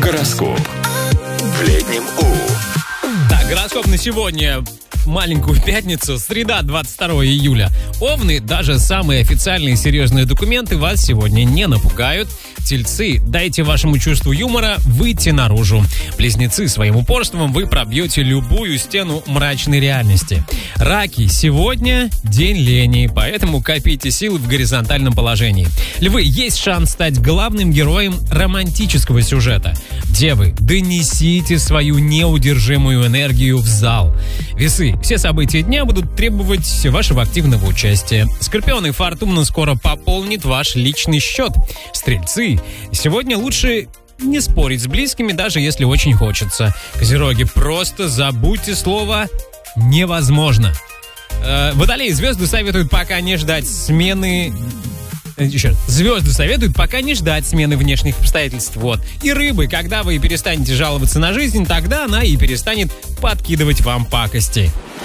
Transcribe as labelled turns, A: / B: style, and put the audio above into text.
A: Гороскоп. В летнем У.
B: Так, гороскоп на сегодня. Маленькую пятницу, среда, 22 июля. Овны, даже самые официальные и серьезные документы вас сегодня не напугают. Тельцы, дайте вашему чувству юмора выйти наружу. Близнецы, своим упорством вы пробьете любую стену мрачной реальности. Раки, сегодня день лени, поэтому копите силы в горизонтальном положении. Львы, есть шанс стать главным героем романтического сюжета. Девы, донесите свою неудержимую энергию в зал. Весы, все события дня будут требовать вашего активного участия. Скорпионы, фортуна скоро пополнит ваш личный счет. Стрельцы, сегодня лучше не спорить с близкими, даже если очень хочется. Козероги, просто забудьте слово «невозможно». Водолеи, звезды советуют пока не ждать смены... Звезды советуют пока не ждать смены внешних обстоятельств. Вот. И рыбы, когда вы перестанете жаловаться на жизнь, тогда она и перестанет подкидывать вам пакости.